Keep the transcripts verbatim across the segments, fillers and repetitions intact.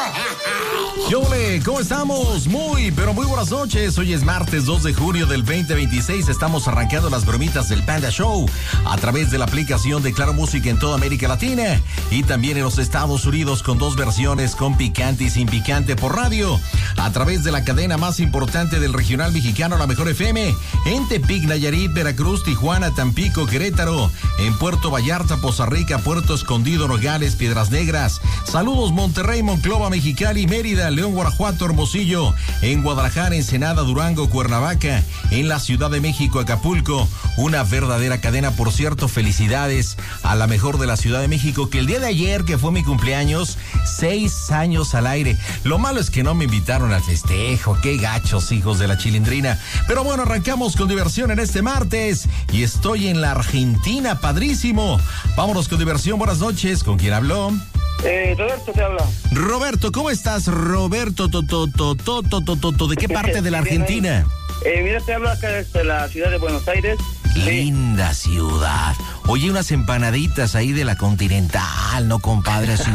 ¡Yole! ¿Cómo estamos? Muy, pero muy buenas noches. Hoy es martes dos de junio del veinte veintiséis. Estamos arrancando las bromitas del Panda Show a través de la aplicación de Claro Música en toda América Latina y también en los Estados Unidos con dos versiones, con picante y sin picante por radio, a través de la cadena más importante del regional mexicano, la Mejor F M, en Tepic, Nayarit, Veracruz, Tijuana, Tampico, Querétaro, en Puerto Vallarta, Poza Rica, Puerto Escondido, Nogales, Piedras Negras. Saludos Monterrey, Monclova, Mexicali, Mérida, León, Guanajuato, Hermosillo, en Guadalajara, Ensenada, Durango, Cuernavaca, en la Ciudad de México, Acapulco. Una verdadera cadena, por cierto. Felicidades a la mejor de la Ciudad de México, que el día de ayer, que fue mi cumpleaños, seis años al aire. Lo malo es que no me invitaron al festejo. Qué gachos, hijos de la chilindrina. Pero bueno, arrancamos con diversión en este martes y estoy en la Argentina, padrísimo. Vámonos con diversión. Buenas noches. ¿Con quién habló? Eh, Roberto te habla. Roberto, ¿cómo estás, Roberto? To, to, to, to, to, to, to, ¿De qué parte de la Argentina? Eh, mira, te hablo acá desde la ciudad de Buenos Aires. Linda sí. ciudad. Oye, unas empanaditas ahí de la Continental, ¿no, compadre? Así.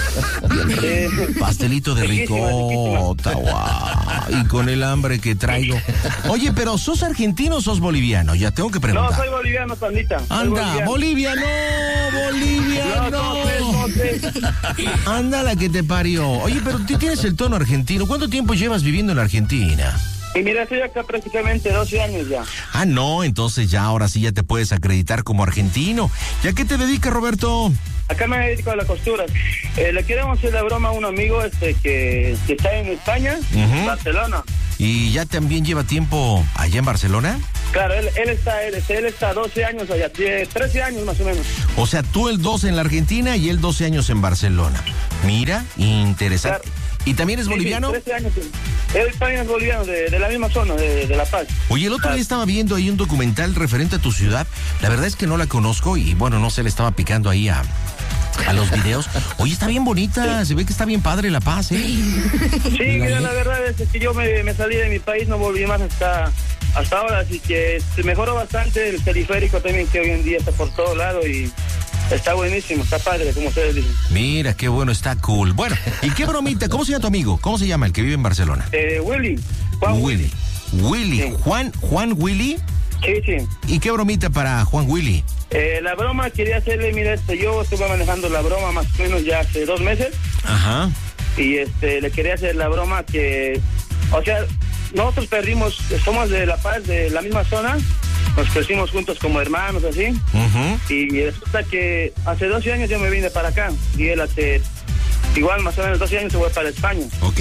Eh, Pastelito de ricota, guau. Y con el hambre que traigo. Oye, pero ¿sos argentino o sos boliviano? Ya tengo que preguntar. No, soy boliviano, pandita. Soy Anda, boliviano. Bolivia no, Bolivia no. no. no, no, no. Anda la que te parió. Oye, pero tú tienes el tono argentino. ¿Cuánto tiempo llevas viviendo en la Argentina? Y mira, estoy acá prácticamente doce años ya. Ah, no, entonces ya, ahora sí ya te puedes acreditar como argentino. ¿Y a qué te dedicas, Roberto? Acá me dedico a la costura. Eh, le queremos hacer la broma a un amigo este que, que está en España, uh-huh. Barcelona. ¿Y ya también lleva tiempo allá en Barcelona? Claro, él, él está él, él está doce años allá, trece años más o menos. O sea, tú el doce en la Argentina y él doce años en Barcelona. Mira, interesante. Claro. ¿Y también es boliviano? Sí, sí, trece años. Él también es boliviano, de, de la misma zona, de, de La Paz. Oye, el otro día estaba viendo ahí un documental referente a tu ciudad. La verdad es que no la conozco y, bueno, no sé, le estaba picando ahí a, a los videos. Oye, está bien bonita, sí. Se ve que está bien padre La Paz, ¿eh? Sí, mira, la verdad es que yo me, me salí de mi país, no volví más hasta, hasta ahora, así que se mejoró bastante el periférico también, que hoy en día está por todo lado y... Está buenísimo, está padre, como ustedes dicen. Mira, qué bueno, está cool. Bueno, ¿y qué bromita? ¿Cómo se llama tu amigo? ¿Cómo se llama el que vive en Barcelona? Eh, Willy. Juan Willy. Willy. Sí. Juan, Juan Willy. Sí, sí. ¿Y qué bromita para Juan Willy? Eh, la broma quería hacerle, mira, este, yo estuve manejando la broma más o menos ya hace dos meses. Ajá. Y este, le quería hacer la broma que, o sea, nosotros perdimos, somos de La Paz, de la misma zona. Nos crecimos juntos como hermanos, así. Uh-huh. Y resulta que hace doce años yo me vine para acá. Y él hace, igual más o menos doce años se fue para España. Ok.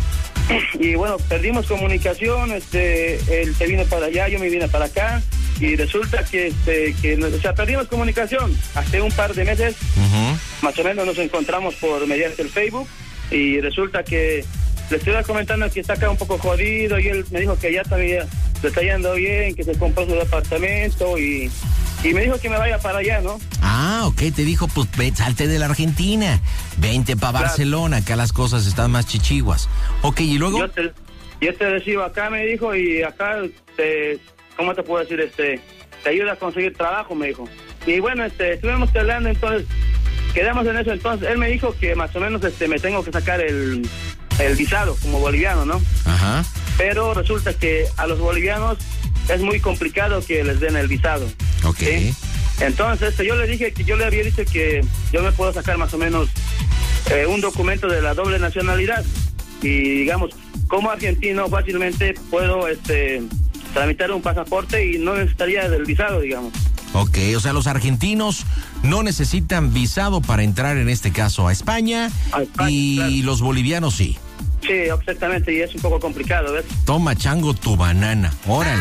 Y bueno, perdimos comunicación. Este, él se vino para allá, yo me vine para acá. Y resulta que, este, que o sea, perdimos comunicación. Hace un par de meses, uh-huh. más o menos nos encontramos por mediante el Facebook. Y resulta que le estoy comentando que está acá un poco jodido. Y él me dijo que ya todavía le está yendo bien, que se compró su departamento y, y me dijo que me vaya para allá, ¿no? Ah, ok, te dijo, pues salte de la Argentina, vente para claro. Barcelona, acá las cosas están más chichiguas. Ok, ¿y luego? Yo te, yo te recibo acá, me dijo, y acá, te, ¿cómo te puedo decir? este Te ayuda a conseguir trabajo, me dijo. Y bueno, este estuvimos hablando, entonces, quedamos en eso, entonces, él me dijo que más o menos este me tengo que sacar el, el visado como boliviano, ¿no? Ajá. Pero resulta que a los bolivianos es muy complicado que les den el visado. Ok. ¿Sí? Entonces, este, yo le dije que yo le había dicho que yo me puedo sacar más o menos eh, un documento de la doble nacionalidad. Y digamos, como argentino fácilmente puedo este tramitar un pasaporte y no necesitaría del visado, digamos. Ok, o sea, los argentinos no necesitan visado para entrar en este caso a España, a España y claro. Los bolivianos sí. Sí, exactamente, y es un poco complicado, ¿ves? Toma, chango, tu banana, órale.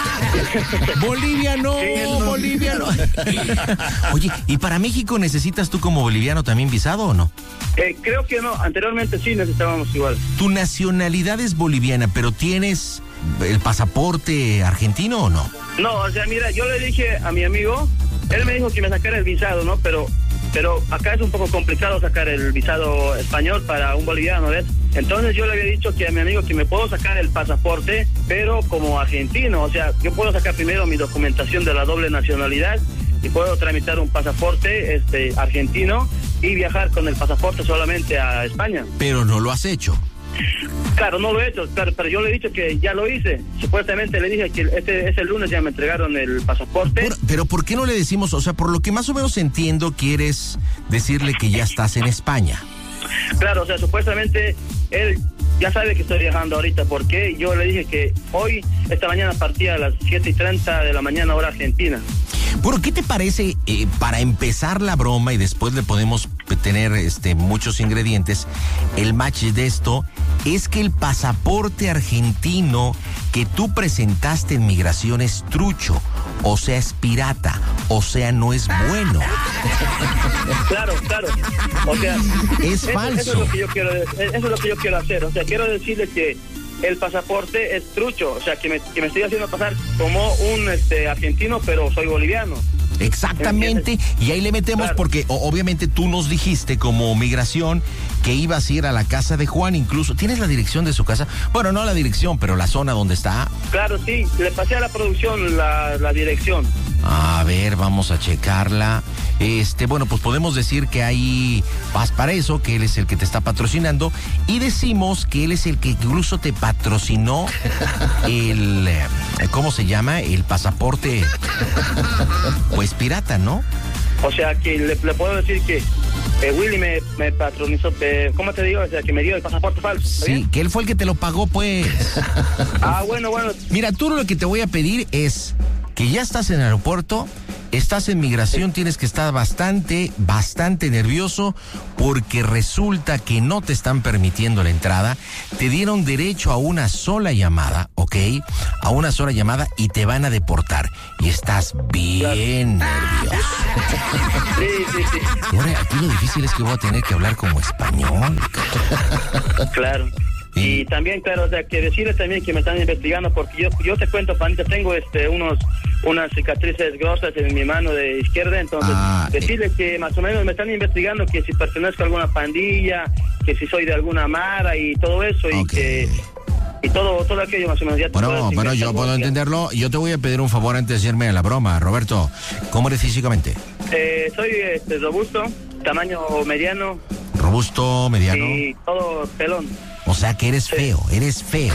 Bolivia no, sí, no, Bolivia no. Oye, ¿y para México necesitas tú como boliviano también visado o no? Eh, creo que no, anteriormente sí necesitábamos igual. Tu nacionalidad es boliviana, pero ¿tienes el pasaporte argentino o no? No, o sea, mira, yo le dije a mi amigo, él me dijo que me sacara el visado, ¿no? Pero... Pero acá es un poco complicado sacar el visado español para un boliviano, ¿ves? Entonces yo le había dicho que a mi amigo que me puedo sacar el pasaporte, pero como argentino. O sea, yo puedo sacar primero mi documentación de la doble nacionalidad y puedo tramitar un pasaporte este argentino y viajar con el pasaporte solamente a España. Pero no lo has hecho. Claro, no lo he hecho, claro, pero yo le he dicho que ya lo hice. Supuestamente le dije que este, este lunes ya me entregaron el pasaporte. Por, pero ¿por qué no le decimos, o sea, por lo que más o menos entiendo, quieres decirle que ya estás en España? Claro, o sea, supuestamente él ya sabe que estoy viajando ahorita, porque yo le dije que hoy, esta mañana partía a las siete y treinta de la mañana hora argentina. Bueno, ¿qué te parece eh, para empezar la broma y después le podemos tener este muchos ingredientes? El match de esto es que el pasaporte argentino que tú presentaste en migración es trucho, o sea, es pirata, o sea, no es bueno. Claro, claro. O sea, es eso, falso. Eso es lo que yo quiero, eso es lo que yo quiero hacer. O sea, quiero decirle que el pasaporte es trucho, o sea, que me, que me estoy haciendo pasar como un este argentino, pero soy boliviano. Exactamente, y ahí le metemos claro. Porque o, obviamente tú nos dijiste como migración que ibas a ir a la casa de Juan, incluso. ¿Tienes la dirección de su casa? Bueno, no la dirección, pero la zona donde está. Claro, sí, le pasé a la producción la, la dirección. A ver, vamos a checarla. Este, bueno, pues podemos decir que hay vas para eso, que él es el que te está patrocinando, y decimos que él es el que incluso te patrocinó el, ¿cómo se llama? El pasaporte, pues pirata, ¿no? O sea, que le, le puedo decir que eh, Willy me, me patronizó, eh, ¿cómo te digo? O sea, que me dio el pasaporte falso. Sí, bien? Que él fue el que te lo pagó, pues. Ah, bueno, bueno. Mira, tú lo que te voy a pedir es que ya estás en el aeropuerto, estás en migración, tienes que estar bastante, bastante nervioso porque resulta que no te están permitiendo la entrada. Te dieron derecho a una sola llamada, ¿ok? A una sola llamada y te van a deportar. Y estás bien nervioso. Sí, sí, sí. Y ahora aquí lo difícil es que voy a tener que hablar como español. Claro. Y también, claro, o sea, que decirles también que me están investigando, porque yo yo te cuento, Panita, tengo este unos unas cicatrices grosas en mi mano de izquierda, entonces ah, decirles eh. que más o menos me están investigando que si pertenezco a alguna pandilla, que si soy de alguna mara y todo eso, okay. y que y todo todo aquello más o menos. Ya bueno, bueno, yo puedo entenderlo. Yo te voy a pedir un favor antes de hacerme la broma, Roberto. ¿Cómo eres físicamente? Eh, soy este, robusto, tamaño mediano. Robusto, mediano. Y todo pelón. O sea que eres sí. feo, eres feo.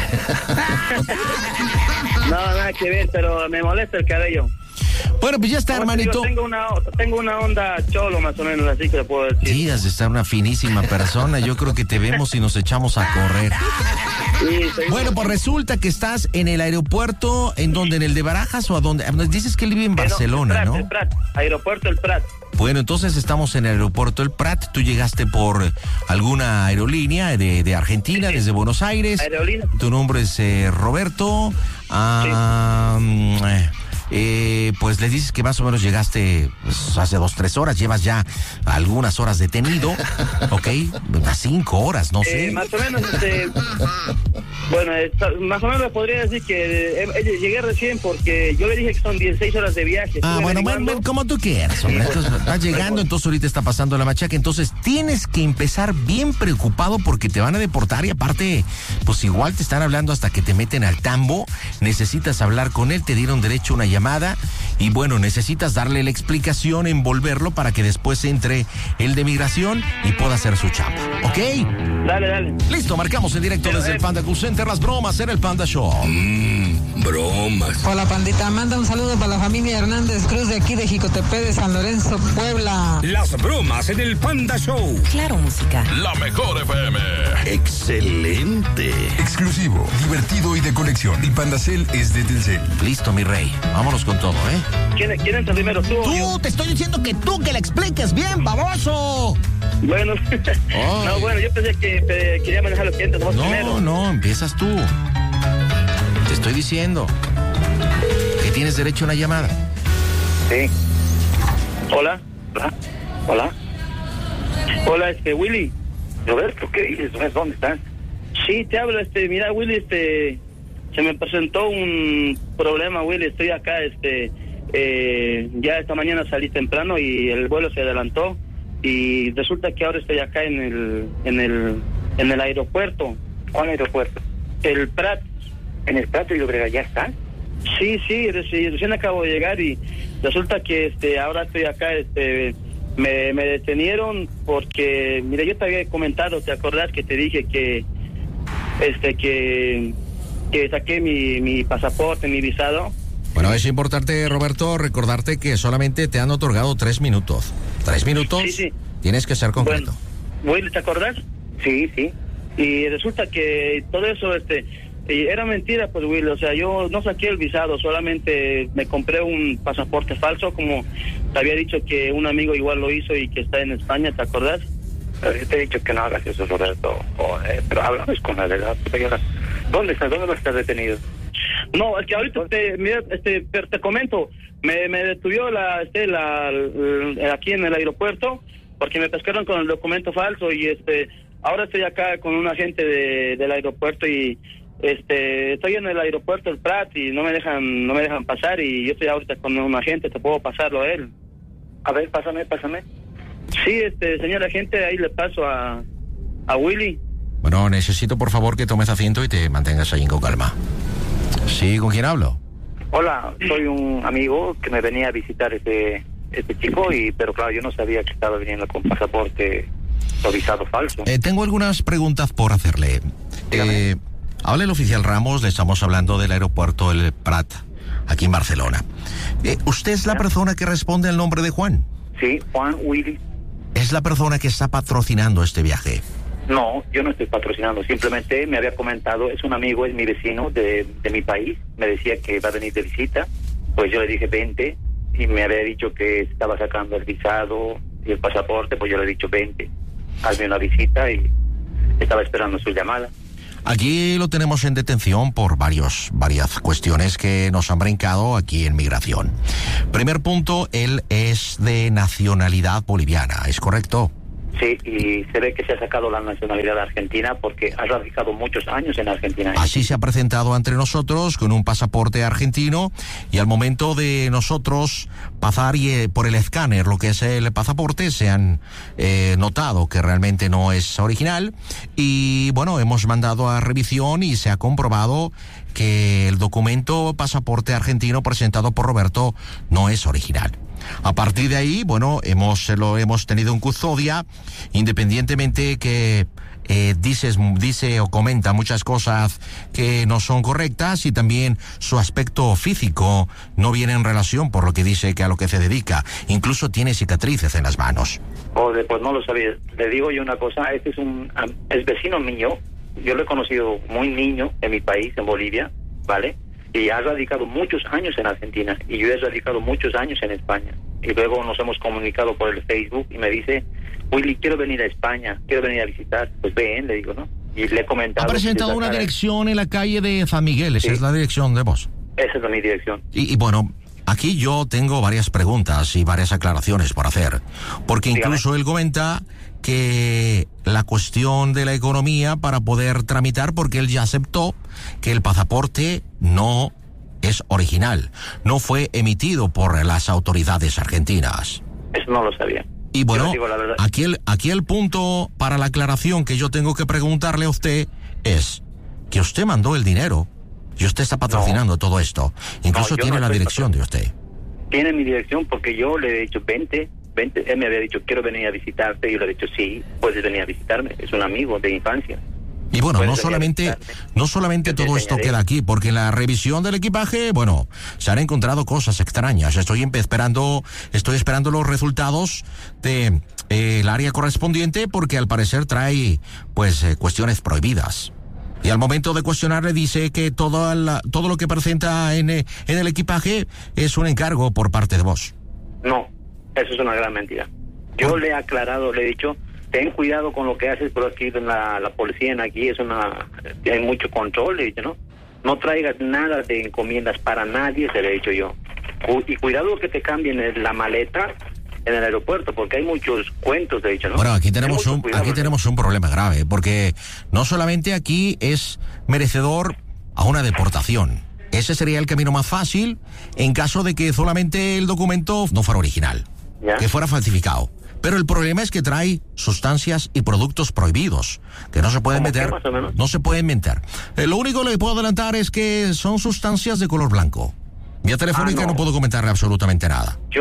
No, nada que ver, pero me molesta el cabello. Bueno, pues ya está, hermanito. Digo, tengo una tengo una onda cholo más o menos, así que le puedo decir. Sí, has de estar una finísima persona. Yo creo que te vemos y nos echamos a correr. Sí, bueno, pues resulta que estás en el aeropuerto, ¿en dónde? ¿En el de Barajas o a dónde? Dices que él vive en Barcelona, no, ¿no? El Prat, aeropuerto El Prat. Bueno, entonces estamos en el aeropuerto El Prat. Tú llegaste por alguna aerolínea de, de Argentina, sí. Desde Buenos Aires. Aerolínea. Tu nombre es eh, Roberto. Ah, sí. eh, Eh, pues le dices que más o menos llegaste pues, hace dos, tres horas, llevas ya algunas horas detenido, ¿ok? Unas cinco horas, no sé. Eh, más o menos, este, bueno, más o menos podría decir que eh, eh, llegué recién porque yo le dije que son dieciséis horas de viaje. Ah, bueno, bueno, como tú quieras, hombre. Entonces, vas llegando, entonces ahorita está pasando la machaca, entonces tienes que empezar bien preocupado porque te van a deportar y aparte, pues igual te están hablando hasta que te meten al tambo, necesitas hablar con él, te dieron derecho a una llamada y bueno, necesitas darle la explicación, envolverlo para que después entre el de migración y pueda hacer su chamba, ¿ok? Dale, dale. Listo, marcamos en directo Pero, desde eh. el Panda Cool Center, las bromas en el Panda Show. Mmm, bromas. Hola, Pandita, manda un saludo para la familia Hernández Cruz de aquí de Jicotepec de San Lorenzo, Puebla. Las bromas en el Panda Show. Claro, música. La mejor F M. Excelente. Exclusivo, divertido y de conexión. El Pandacel es de Telcel. Listo, mi rey. Vámonos con todo, ¿eh? ¿Quién, quién entra primero, tú o yo? Tú, te estoy diciendo que tú que la expliques bien, baboso. Bueno, oh. no, bueno, yo pensé que eh, quería manejar los clientes vos no, primero. No, no, empiezas tú. Te estoy diciendo que tienes derecho a una llamada. Sí. Hola. Hola. Hola. Hola, este, Willy. Roberto, ¿qué dices? ¿Dónde estás? Sí, te hablo, este, mira, Willy, este, se me presentó un problema, Willy, estoy acá, este, eh, ya esta mañana salí temprano y el vuelo se adelantó y resulta que ahora estoy acá en el, en el, en el aeropuerto. ¿Cuál aeropuerto? El Prat. ¿En el Prat de Llobregat ya estás? Sí, sí, recién, recién acabo de llegar y resulta que, este, ahora estoy acá, este, me, me detenieron porque, mira, yo te había comentado, ¿te acordás que te dije que, este, que, que saqué mi, mi pasaporte, mi visado? Bueno, es importante, Roberto, recordarte que solamente te han otorgado tres minutos. Tres minutos, Sí, sí. tienes que ser concreto. Bueno, Willy, ¿te acordás? Sí, sí. Y resulta que todo eso, este, y era mentira, pues, Willy. O sea, yo no saqué el visado, solamente me compré un pasaporte falso, como te había dicho que un amigo igual lo hizo y que está en España, ¿te acordás? Pero yo te he dicho que no hagas eso, Roberto. Oh, eh, pero hablamos con la verdad. ¿Dónde estás? ¿Dónde vas a estar detenido? No, es que ahorita te, mira, este, pero te comento, me, me detuvo la, este, la, la, aquí en el aeropuerto, porque me pescaron con el documento falso y este, ahora estoy acá con un agente de, del aeropuerto y este, estoy en el aeropuerto el Prat y no me dejan, no me dejan pasar y yo estoy ahorita con un agente, te puedo pasarlo a él. A ver, pásame, pásame. Sí, este, señor agente, ahí le paso a, a Willy. Bueno, necesito por favor que tomes asiento y te mantengas ahí con calma. Sí, ¿con quién hablo? Hola, soy un amigo que me venía a visitar este este chico, y pero claro, yo no sabía que estaba viniendo con pasaporte o visado falso. Eh, tengo algunas preguntas por hacerle. Eh, habla el oficial Ramos, le estamos hablando del aeropuerto El Prat, aquí en Barcelona. Eh, ¿Usted es la persona que responde al nombre de Juan? Sí, Juan Willy. ¿Es la persona que está patrocinando este viaje? No, yo no estoy patrocinando, simplemente me había comentado, es un amigo, es mi vecino de, de mi país, me decía que va a venir de visita, pues yo le dije vente, y me había dicho que estaba sacando el visado y el pasaporte, pues yo le he dicho vente, hazme una visita, y estaba esperando su llamada. Aquí lo tenemos en detención por varios, varias cuestiones que nos han brincado aquí en migración. Primer punto, él es de nacionalidad boliviana, ¿es correcto? Sí, y se ve que se ha sacado la nacionalidad argentina porque ha radicado muchos años en Argentina. Así se ha presentado ante nosotros con un pasaporte argentino y al momento de nosotros pasar y, eh, por el escáner lo que es el pasaporte se han eh, notado que realmente no es original y bueno, hemos mandado a revisión y se ha comprobado que el documento pasaporte argentino presentado por Roberto no es original. A partir de ahí, bueno, hemos lo hemos tenido en custodia, independientemente que eh, dices, dice o comenta muchas cosas que no son correctas y también su aspecto físico no viene en relación por lo que dice que a lo que se dedica. Incluso tiene cicatrices en las manos. Joder, pues no lo sabía. Le digo yo una cosa, este es un es vecino mío, yo lo he conocido muy niño en mi país, en Bolivia, ¿vale? Y ha radicado muchos años en Argentina y yo he radicado muchos años en España. Y luego nos hemos comunicado por el Facebook y me dice, Willy, quiero venir a España, quiero venir a visitar. Pues ven, le digo, ¿no? Y le he comentado... Ha presentado una dirección en la calle de San Miguel, esa sí. Es la dirección de vos. Esa es mi dirección. Y, y bueno, aquí yo tengo varias preguntas y varias aclaraciones por hacer. Porque incluso Dígame. Él comenta que la cuestión de la economía para poder tramitar, porque él ya aceptó que el pasaporte no es original, no fue emitido por las autoridades argentinas. Eso no lo sabía. Y bueno, aquí el, aquí el punto para la aclaración que yo tengo que preguntarle a usted es que usted mandó el dinero y usted está patrocinando no. todo esto. Incluso no, tiene no la dirección de usted. Tiene mi dirección porque yo le he dicho vente, vente. Él me había dicho quiero venir a visitarte y yo le he dicho sí, puedes venir a visitarme. Es un amigo de infancia. Y bueno, no solamente, no solamente todo esto queda aquí, porque en la revisión del equipaje, bueno, se han encontrado cosas extrañas. Estoy esperando, estoy esperando los resultados de eh, el área correspondiente, porque al parecer trae, pues, eh, cuestiones prohibidas. Y al momento de cuestionarle dice que todo, la, todo lo que presenta en, en el equipaje es un encargo por parte de vos. No, eso es una gran mentira. Yo ¿Por? le he aclarado, le he dicho... Ten cuidado con lo que haces, pero aquí la, la policía en aquí es una... Hay mucho control, le he dicho, ¿no? No traigas nada de encomiendas para nadie, se le he dicho yo. Y cuidado que te cambien la maleta en el aeropuerto, porque hay muchos cuentos, le he dicho, ¿no? Bueno, aquí tenemos un aquí tenemos un problema grave, porque no solamente aquí es merecedor a una deportación. Ese sería el camino más fácil en caso de que solamente el documento no fuera original, ¿ya? Que fuera falsificado. Pero el problema es que trae sustancias y productos prohibidos, que no se pueden meter, más o menos? no se pueden meter. Eh, lo único que le puedo adelantar es que son sustancias de color blanco. Vía telefónica ah, no. no puedo comentarle absolutamente nada. Yo,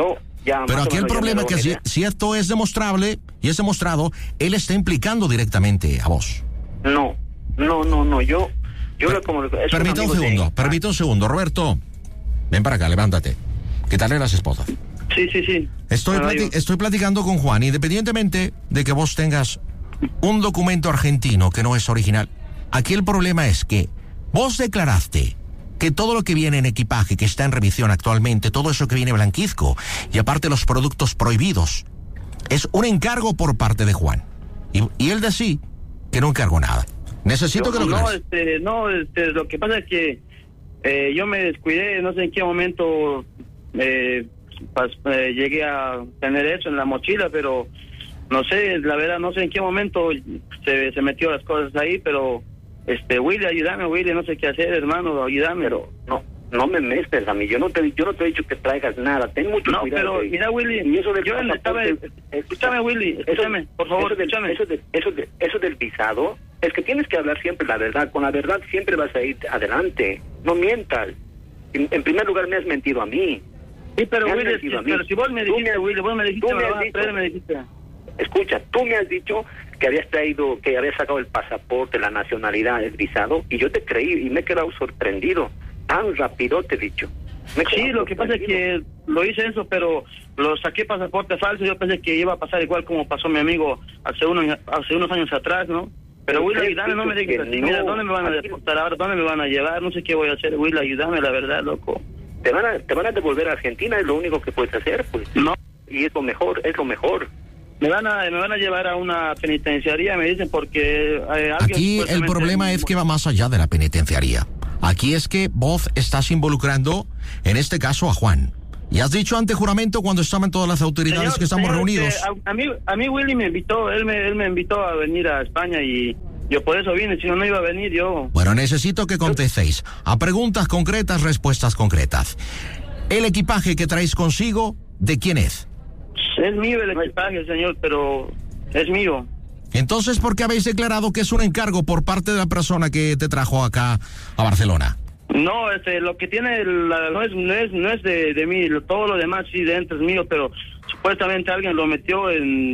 Ya, Pero más o aquí el menos ya problema me es que doy si, idea. si esto es demostrable y es demostrado, él está implicando directamente a vos. No, no, no, no, yo... yo Per- le como, es Permita un amigo de- segundo, permita un segundo. Roberto, ven para acá, levántate. Quítale las esposas. Sí, sí, sí. Estoy, Ah, plati- yo- estoy platicando con Juan, independientemente de que vos tengas un documento argentino que no es original. Aquí el problema es que vos declaraste que todo lo que viene en equipaje, que está en revisión actualmente, todo eso que viene blanquizco, y aparte los productos prohibidos, es un encargo por parte de Juan. Y, y él decía que no encargó nada. Necesito Yo- que lo no, aclares. este, no, este, lo que pasa es que eh, yo me descuidé, no sé en qué momento eh, pas- eh, llegué a tener eso en la mochila, pero no sé, la verdad, no sé en qué momento se, se metió las cosas ahí, pero este, Willy, ayúdame, Willy, no sé qué hacer, hermano, ayúdame. Pero no, no me mezcles a mí, yo no te, yo no te he dicho que traigas nada, ten mucho No, cuidado. pero eh. mira, Willy, Y eso del yo le estaba... pasaporte, eh, Escúchame, Willy, escúchame, por favor, eso del, escúchame. Eso, de- eso, de- eso del visado, es que tienes que hablar siempre la verdad, con la verdad siempre vas a ir adelante, no mientas. En, en primer lugar me has mentido a mí. Sí, pero Me has Willy, mentido a mí. pero si vos me Tú dijiste, has- Willy, vos me dijiste, tú me me lo has vas a dicho- traer, me dijiste... Escucha, tú me has dicho que habías traído, que habías sacado el pasaporte, la nacionalidad, el visado, y yo te creí y me he quedado sorprendido. Tan rápido te he dicho. Me he Sí, quedado lo que pasa es sorprendido. que lo hice eso, pero lo saqué pasaporte falso. Yo pensé que iba a pasar igual como pasó mi amigo hace unos, hace unos años atrás, ¿no? Pero Pero Will, usted ayúdame, no me dijo digas que así. Mira, no. ¿dónde me van a Aquí- deportar ahora? ¿Dónde me van a llevar? No sé qué voy a hacer. Will, ayúdame, la verdad, loco. Te van a, te van a devolver a Argentina, es lo único que puedes hacer, pues. No, Y es lo mejor, es lo mejor. me van a me van a llevar a una penitenciaría, me dicen, porque... eh, alguien Aquí el supuestamente- problema es que va más allá de la penitenciaría. Aquí es que vos estás involucrando, en este caso, a Juan. Y has dicho ante juramento cuando estaban todas las autoridades Señor, que estamos señor, reunidos. este, a, a mí, a mí Willy me invitó, él me, él me invitó a venir a España y yo por eso vine, si no, no iba a venir yo. Bueno, necesito que contestéis a preguntas concretas, respuestas concretas. El equipaje que traéis consigo, ¿de quién es? Es mío el equipaje, señor, pero es mío. Entonces, ¿por qué habéis declarado que es un encargo por parte de la persona que te trajo acá a Barcelona? No, este, lo que tiene la- no es no es no es de, de mí, lo- todo lo demás sí dentro es mío, pero supuestamente alguien lo metió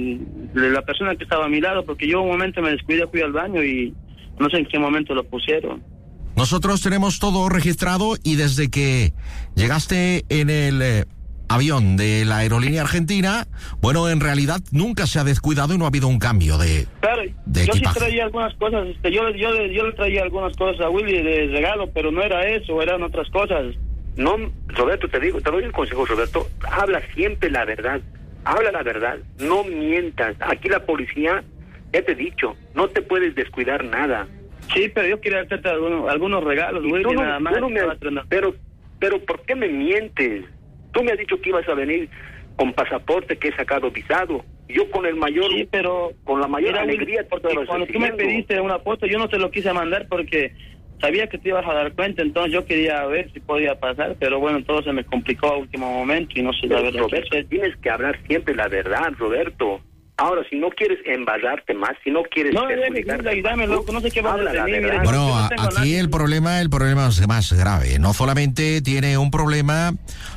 en de la persona que estaba a mi lado, porque yo un momento me descuidé, fui al baño y no sé en qué momento lo pusieron. Nosotros tenemos todo registrado y desde que llegaste en el eh, avión de la aerolínea argentina, bueno, en realidad nunca se ha descuidado y no ha habido un cambio de... Claro, De yo sí equipaje. traía algunas cosas, este, yo, yo, yo le traía algunas cosas a Willy de regalo, pero no era eso, eran otras cosas. No, Roberto, te digo, te doy un consejo, Roberto. Habla siempre la verdad. Habla la verdad. No mientas. Aquí la policía, ya te he dicho, no te puedes descuidar nada. Sí, pero yo quería hacerte algunos, algunos regalos, Y Willy, tú no- nada más. tú no me estaba has- tratando- pero, pero, ¿por qué me mientes? Tú me has dicho que ibas a venir con pasaporte que he sacado visado. Yo con el mayor, Sí, pero con la mayor mira, Willy, alegría te porque lo cuando estoy tú me diciendo. pediste una foto, yo no te lo quise mandar porque sabía que te ibas a dar cuenta, entonces yo quería ver si podía pasar, pero bueno, todo se me complicó a último momento y no sé la Pero, verdad. Roberto, tienes que hablar siempre la verdad, Roberto. Ahora, si no quieres embarrarte más, si no quieres... No me dejes, perjudicarte ayúdame, más, loco, no sé qué vas a habla hacer la de mí, verdad. mira, Bueno, yo no a- tengo aquí nadie. el problema, el problema es más grave. No solamente tiene un problema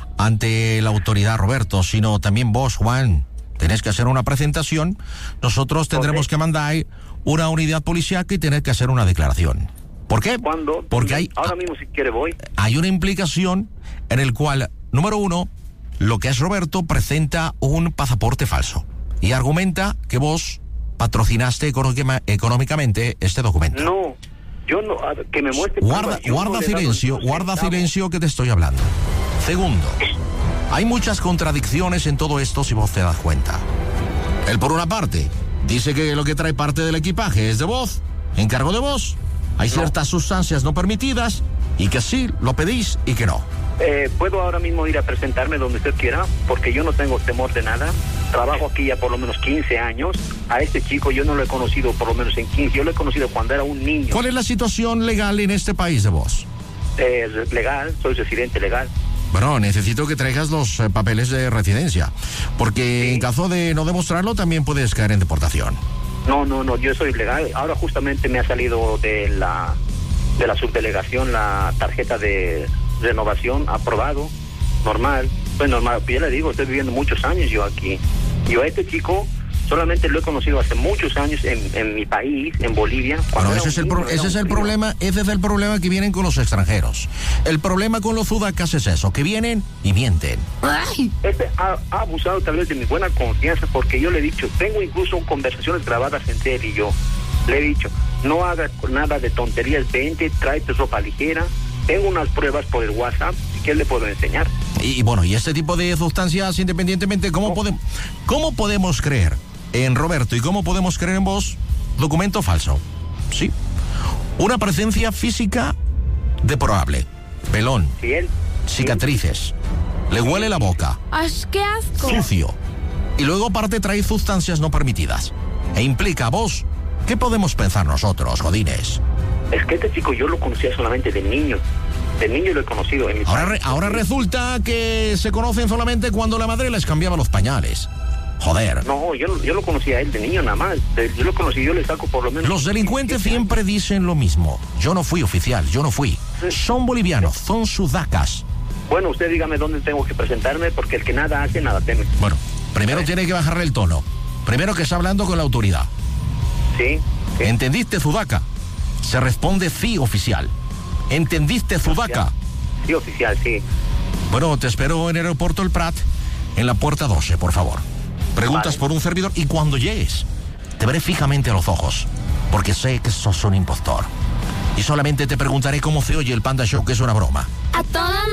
ante la autoridad, Roberto, sino también vos, Juan. Tenés que hacer una presentación. Nosotros tendremos que mandar una unidad policiaca y tener que hacer una declaración. ¿Por qué? ¿Cuándo? Porque hay, Ahora mismo, si quiere, voy. hay una implicación en el cual, número uno, lo que es Roberto presenta un pasaporte falso y argumenta que vos patrocinaste económica- económicamente este documento. No, yo no... a ver, que me muestre... Guarda, pruebas, yo no guarda le he dado silencio, ni un guarda centavo. silencio que te estoy hablando. Segundo, hay muchas contradicciones en todo esto si vos te das cuenta. Él, por una parte, dice que lo que trae parte del equipaje es de vos, encargo de vos. Hay ciertas sustancias no permitidas y que sí lo pedís y que no. Eh, ¿Puedo ahora mismo ir a presentarme donde usted quiera? Porque yo no tengo temor de nada. Trabajo aquí ya por lo menos quince años. A este chico yo no lo he conocido por lo menos en quince. Yo lo he conocido cuando era un niño. ¿Cuál es la situación legal en este país de vos? Eh, legal, soy residente legal. Bueno, necesito que traigas los eh, papeles de residencia, porque Sí. en caso de no demostrarlo también puedes caer en deportación. No, no, no, yo soy legal. Ahora justamente me ha salido de la de la subdelegación la tarjeta de renovación, aprobado, normal. Pues normal, ya le digo, estoy viviendo muchos años yo aquí. Yo a este chico solamente lo he conocido hace muchos años en, en mi país, en Bolivia. Bueno, ese es el, pro, ese es el problema, ese es el problema que vienen con los extranjeros. El problema con los sudacas es eso, que vienen y mienten. Este ha, ha abusado tal vez de mi buena confianza, porque yo le he dicho, tengo incluso conversaciones grabadas entre él y yo. Le he dicho, no hagas nada de tonterías, vente, tráete ropa ligera. Tengo unas pruebas por el WhatsApp, ¿qué le puedo enseñar? Y, y bueno, y este tipo de sustancias, independientemente, ¿cómo, no. podemos, ¿cómo podemos creer en Roberto y cómo podemos creer en vos? Documento falso. Sí. Una presencia física deplorable. Pelón. ¿Sí, él? Cicatrices. Le huele la boca. ¡Ay, qué asco! Sucio. Y luego aparte trae sustancias no permitidas. E implica a vos. ¿Qué podemos pensar nosotros, jodines? Es que este chico yo lo conocía solamente de niño. De niño lo he conocido. En mi ahora, re, ahora resulta que se conocen solamente cuando la madre les cambiaba los pañales. Joder. No, yo, yo lo conocía a él de niño nada más. De, yo lo conocí, yo le saco por lo menos... Los delincuentes siempre dicen lo mismo. Yo no fui oficial, yo no fui. Son bolivianos, son sudacas. Bueno, usted dígame dónde tengo que presentarme, porque el que nada hace, nada teme. Bueno, primero tiene que bajarle el tono. Primero que está hablando con la autoridad. Sí. sí. ¿Entendiste, sudaca? Se responde sí, oficial. ¿Entendiste, sudaca? Sí, oficial, sí. Bueno, te espero en el aeropuerto El Prat, en la puerta doce, por favor. Preguntas vale. por un servidor y cuando llegues, te veré fijamente a los ojos, porque sé que sos un impostor. Y solamente te preguntaré cómo se oye el Panda Show, que es una broma. A toda